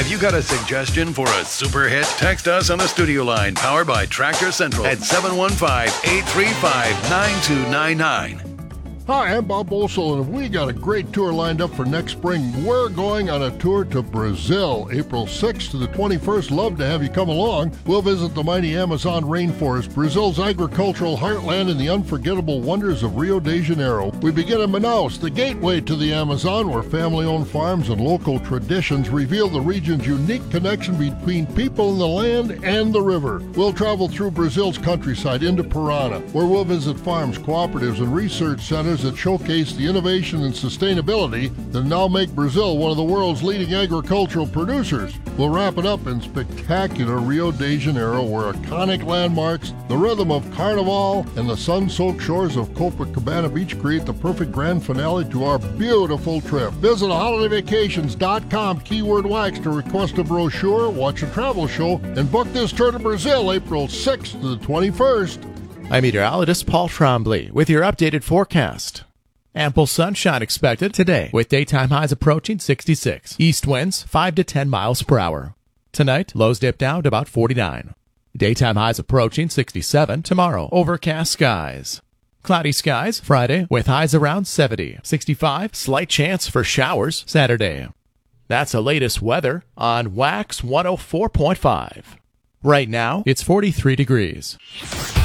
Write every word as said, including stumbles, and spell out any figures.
Have you got a suggestion for a super hit? Text us on the studio line powered by Tractor Central at seven one five, eight three five, nine two nine nine. Hi, I'm Bob Boesel, and we got a great tour lined up for next spring. We're going on a tour to Brazil, April sixth to the twenty-first. Love to have you come along. We'll visit the mighty Amazon rainforest, Brazil's agricultural heartland, and the unforgettable wonders of Rio de Janeiro. We begin in Manaus, the gateway to the Amazon, where family-owned farms and local traditions reveal the region's unique connection between people and the land and the river. We'll travel through Brazil's countryside into Parana, where we'll visit farms, cooperatives, and research centers that showcase the innovation and sustainability that now make Brazil one of the world's leading agricultural producers. We'll wrap it up in spectacular Rio de Janeiro, where iconic landmarks, the rhythm of Carnival, and the sun-soaked shores of Copacabana Beach create the perfect grand finale to our beautiful trip. Visit holiday vacations dot com, keyword wax, to request a brochure, watch a travel show, and book this tour to Brazil, April sixth to the twenty-first. I'm meteorologist Paul Trombley with your updated forecast. Ample sunshine expected today with daytime highs approaching sixty-six. East winds five to ten miles per hour. Tonight, lows dip down to about forty-nine. Daytime highs approaching sixty-seven tomorrow. Overcast skies. Cloudy skies Friday with highs around seventy. sixty-five, slight chance for showers Saturday. That's the latest weather on Wax one oh four point five. Right now, it's forty-three degrees.